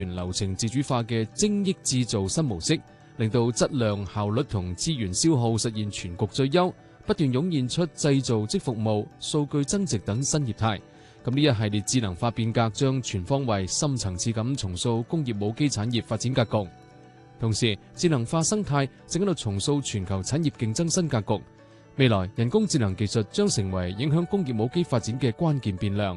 全流程自主化嘅精益製造新模式，令到質量、效率同資源消耗實現全局最優，不斷湧現出製造即服務、數據增值等新業態。咁呢一系列智能化變革將全方位、深層次咁重塑工業母機產業發展格局。同時，智能化生態正喺度重塑全球產業競爭新格局。未來，人工智能技術將成為影響工業母機發展嘅關鍵變量。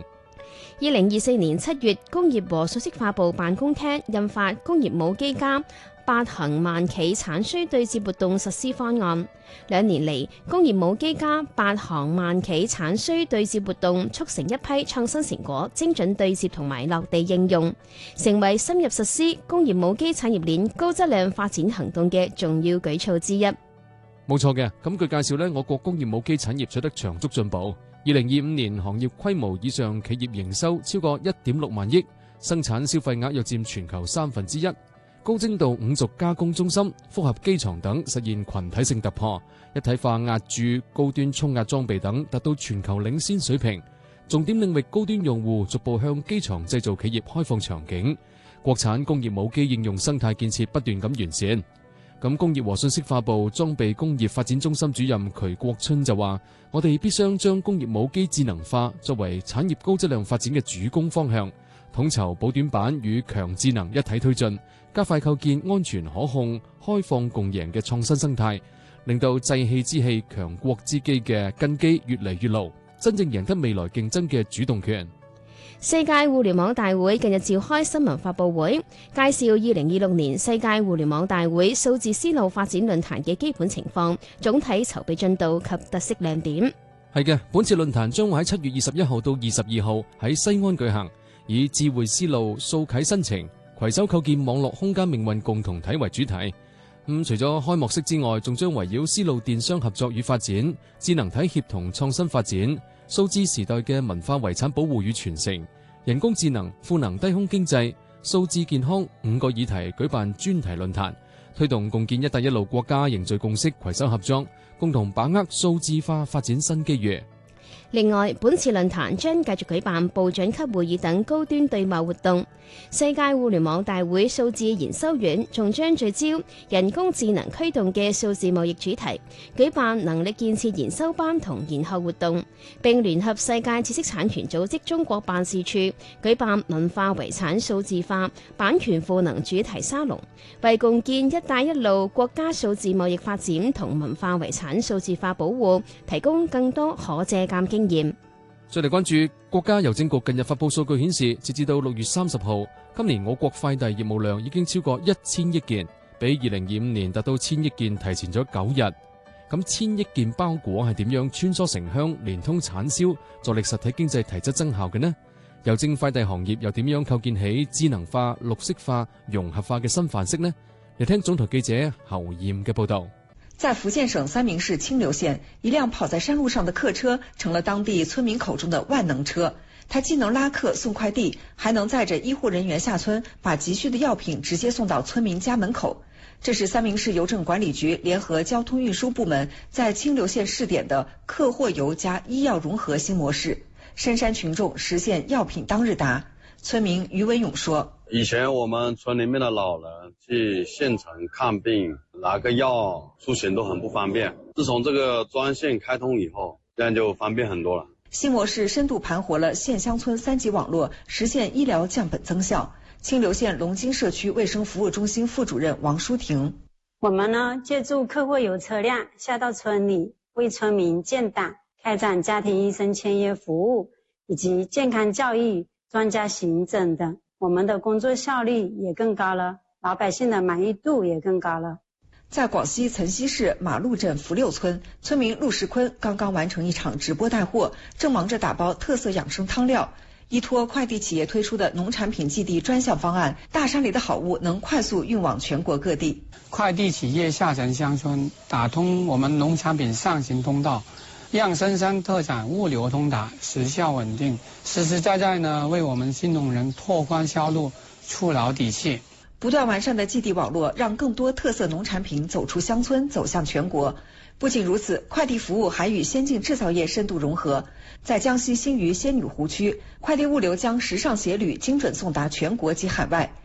2024年7月，工業和信息化部辦公廳印發《工業母機加8行萬企產需對接活動實施方案》。2年嚟，工業母機加8行萬企產需對接活動促成一批創新成果精準對接同埋落地應用，成為深入實施工業母機產業鏈高質量發展行動嘅重要舉措之一。 冇錯嘅，咁據介紹呢，我國工業母機產業取得長足進步。2025年行業規模以上企業營收超過 1.6 萬億，生產消費額約佔全球1/3。高精度5軸加工中心、複合機床等實現群體性突破，一體化壓鑄、高端衝壓裝備等達到全球領先水平。重點領域高端用戶逐步向機床製造企業開放場景，國產工業母機應用生態建設不斷咁完善。咁工業和信息化部裝備工業發展中心主任瞿國春就話：我哋必須將工業母機智能化作為產業高質量發展嘅主攻方向，統籌補短板與強智能一體推進，加快構建安全可控、開放共贏嘅創新生態，令到製器之器、強國之機嘅根基越嚟越牢，真正贏得未來競爭嘅主動權。 世界互聯網大會近日召開新聞發佈會，介紹2026年世界互聯網大會數字絲路發展論壇嘅基本情況、總體籌備進度及特色亮點。 係嘅，本次論壇將會喺7月21號到22號喺西安舉行，以智慧絲路掃啟新程，攜手構建網絡空間命運共同體為主題。除咗開幕式之外，仲將圍繞絲路電商合作與發展、智能體協同創新發展、數字時代嘅文化遺產保護與傳承、人工智能、賦能低空經濟、數字健康5個議題舉辦專題論壇，推動共建“一帶一路”國家凝聚共識，攜手合作，共同把握數字化發展新機遇。 另外，本次論壇將繼續舉辦部長級會議等高端對貿活動。世界互聯網大會數字研修院仲將聚焦人工智能驅動嘅數字貿易主題，舉辦能力建設研修班同研學活動，並聯合世界知識產權組織中國辦事處舉辦文化遺產數字化版權賦能主題沙龍，為共建“一帶一路”國家數字貿易發展同文化遺產數字化保護提供更多可借鑑經驗。 再嚟關注國家郵政局近日發佈數據顯示，截至到6月30號，今年我國快遞業務量已經超過1000億件，比2025年達到1000億件提前咗9日。咁1000億件包裹係點樣穿梭城鄉，連通產銷，助力實體經濟提質增效嘅呢？郵政快遞行業又點樣構建起智能化、綠色化、融合化嘅新範式呢？嚟聽總台記者侯艷嘅報道。 在福建省三明市清流縣，一輛跑在山路上的客車成了當地村民口中的萬能車。它既能拉客送快遞，還能載着醫護人員下村，把急需的藥品直接送到村民家門口。這是三明市郵政管理局聯合交通運輸部門在清流縣試點的客貨郵加醫藥融合新模式，深山群眾實現藥品當日達。村民余文勇說： 以前我們村裏面的老人去縣城看病拿個藥出行都很不方便，自從這個專線開通以後，這樣就方便很多了。 新模式深度盤活了縣鄉村3級網絡，實現醫療降本增效。清流縣龍津社區衛生服務中心副主任王淑婷： 我們呢借助客貨郵車輛下到村裏，為村民建檔，開展家庭醫生簽約服務以及健康教育、專家行診等，我們的工作效率也更高了，老百姓的滿意度也更高了。 在廣西岑溪市馬路鎮福六村，村民陸世坤剛剛完成一場直播帶貨，正忙着打包特色養生湯料。依託快遞企業推出的農產品寄遞專項方案，大山裏的好物能快速運往全國各地。 快遞企業下沉鄉村，打通我們農產品上行通道，讓深山特產物流通達，時效穩定，實實在在呢為我們新農人拓寬銷路，觸牢底氣。 不斷完善的寄遞網絡，讓更多特色農產品走出鄉村，走向全國。不僅如此，快遞服務還與先進製造業深度融合。在江西新餘仙女湖區，快遞物流將時尚鞋履精準送達全國及海外。